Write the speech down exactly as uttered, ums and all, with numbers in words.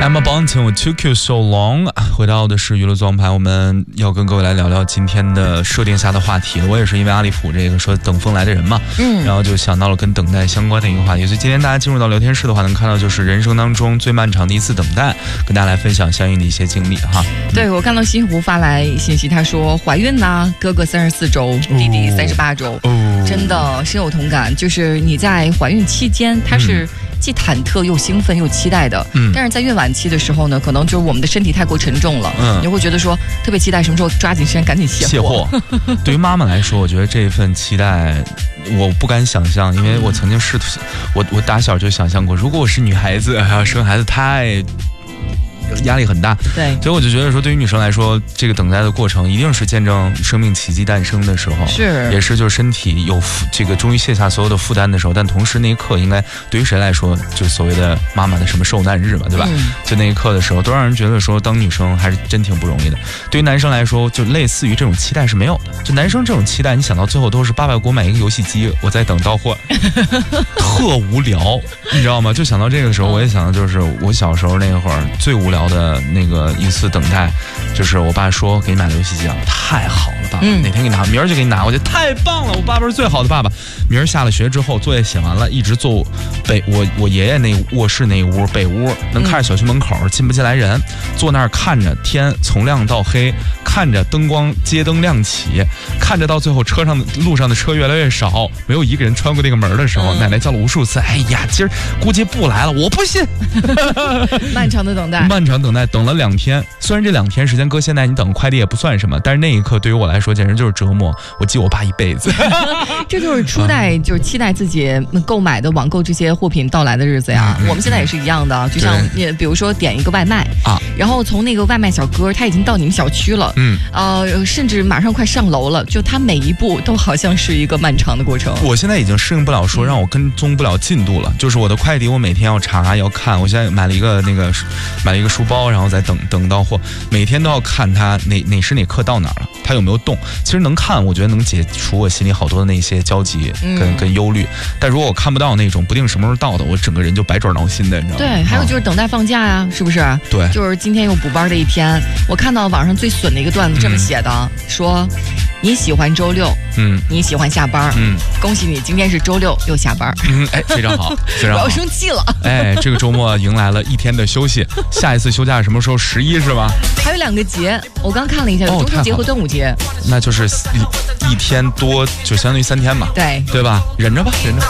Emma Bunton Took You So Long， 回到的是娱乐装盘，我们要跟各位来聊聊今天的设定下的话题了。我也是因为阿里普这个说等风来的人嘛，嗯，然后就想到了跟等待相关的一个话题，所以今天大家进入到聊天室的话，能看到就是人生当中最漫长的一次等待，跟大家来分享相应的一些经历哈。 对，我看到西湖发来信息，他说怀孕呐，哥哥三十四周，弟弟三十八周，哦，真的深有同感。就是你在怀孕期间，他是、嗯。既忐忑又兴奋又期待的，嗯，但是在孕晚期的时候呢，可能就是我们的身体太过沉重了，嗯，你会觉得说特别期待什么时候抓紧时间赶紧卸卸货。对于妈妈来说，我觉得这份期待我不敢想象，因为我曾经试图，我我打小就想象过，如果我是女孩子，还要生孩子太。压力很大， 对， 所以我就觉得说，对于女生来说，这个等待的过程一定是见证生命奇迹诞生的时候， 是， 也是就是身体有这个终于卸下所有的负担的时候。但同时那一刻，应该对于谁来说，就所谓的妈妈的什么受难日嘛，对吧？嗯、就那一刻的时候，都让人觉得说，当女生还是真挺不容易的。对于男生来说，就类似于这种期待是没有的。就男生这种期待，你想到最后都是爸爸给我买一个游戏机，我在等到货，特无聊，你知道吗？就想到这个的时候，我也想到就是我小时候那会儿最无聊的那个。一次等待，就是我爸说给你买了游戏机啊，太好了，爸爸，嗯、哪天给你拿，明儿就给你拿，我觉得太棒了，我爸爸是最好的爸爸。明儿下了学之后，作业写完了，一直坐北我我爷爷那卧室那屋北屋，能看着小区门口进不进来人，坐那儿看着天从亮到黑，看着灯光街灯亮起，看着到最后车上的路上的车越来越少，没有一个人穿过那个门的时候，嗯、奶奶叫了无数次，哎呀，今儿估计不来了，我不信。 漫长的等待， 漫长等待，等了两天。虽然这两天时间搁现在你等快递也不算什么，但是那一刻对于我来说简直就是折磨，我记我爸一辈子。 这就是初代，就是期待自己购买的网购这些货品到来的日子呀。嗯、我们现在也是一样的，就像你比如说点一个外卖啊，然后从那个外卖小哥他已经到你们小区了，嗯，呃，甚至马上快上楼了，就他每一步都好像是一个漫长的过程。 我现在已经适应不了说让我跟踪不了进度了，就是我的快递我每天要查要看，我现在买了一个那个买了一个书包，然后再等等到货，每天都要看它哪哪时哪刻到哪儿了，它有没有动。其实能看，我觉得能解除我心里好多的那些焦急跟、嗯、跟忧虑。但如果我看不到那种不定什么时候到的，我整个人就百爪挠心的，你知道吗？ 对，还有就是等待放假呀、啊，是不是？ 对， 就是今天又补班的一天。我看到网上最损的一个段子这么写的，嗯、说你喜欢周六，嗯，你喜欢下班，嗯，恭喜你，今天是周六又下班， 嗯，哎，非常好，非常好。 我要生气了，哎， 这个周末迎来了一天的休息，下一次休假什么时候？十一是吧？ 还有两个节，我刚看了一下，有中秋节和端午节， 那就是一一天多，就相当于三天嘛， 对， 对吧？忍着吧，忍着。